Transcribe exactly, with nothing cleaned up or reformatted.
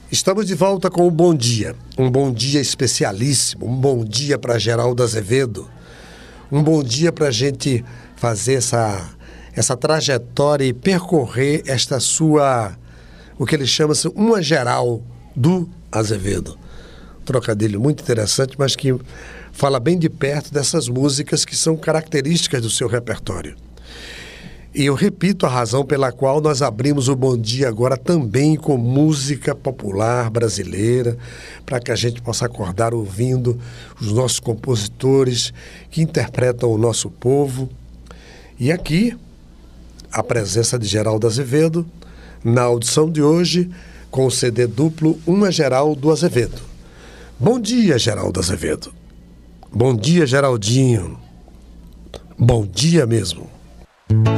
Estamos de volta com o Bom Dia, um bom dia especialíssimo, um bom dia para Geraldo Azevedo, um bom dia para a gente fazer essa, essa trajetória e percorrer esta sua, o que ele chama de uma geral do Azevedo. Um trocadilho muito interessante, mas que fala bem de perto dessas músicas que são características do seu repertório. E eu repito a razão pela qual nós abrimos o Bom Dia agora também com música popular brasileira, para que a gente possa acordar ouvindo os nossos compositores que interpretam o nosso povo. E aqui, a presença de Geraldo Azevedo, na audição de hoje, com o C D duplo Uma Geral do Azevedo. Bom dia, Geraldo Azevedo. Bom dia, Geraldinho. Bom dia mesmo.